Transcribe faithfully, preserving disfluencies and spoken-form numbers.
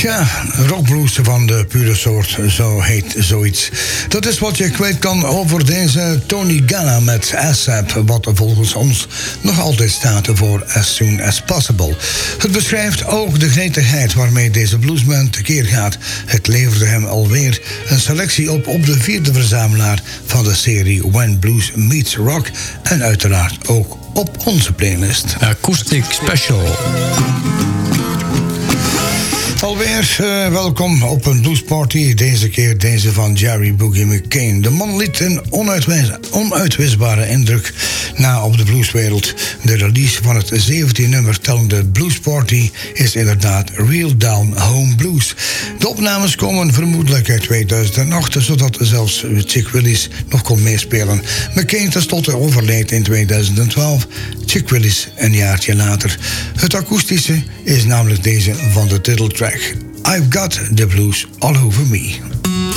Ja, rockblues van de pure soort, zo heet zoiets. Dat is wat je kwijt kan over deze Tony Galla met ASAP, wat volgens ons nog altijd staat voor As Soon As Possible. Het beschrijft ook de gretigheid waarmee deze bluesman tekeer gaat. Het leverde hem alweer een selectie op op de vierde verzamelaar van de serie When Blues Meets Rock en uiteraard ook op onze playlist. Acoustic Special. Alweer uh, welkom op een bluesparty. Deze keer deze van Jerry Boogie McCain. De man liet een onuitwis- onuitwisbare indruk na op de blueswereld. De release van het zeventien nummer tellende bluesparty is inderdaad Real Down Home Blues. De opnames komen vermoedelijk uit tweeduizend acht, zodat zelfs Chick Willis nog kon meespelen. McCain tenslotte overleed in tweeduizend twaalf. Chick Willis een jaartje later. Het akoestische is namelijk deze van de titeltrack I've Got the Blues All Over Me.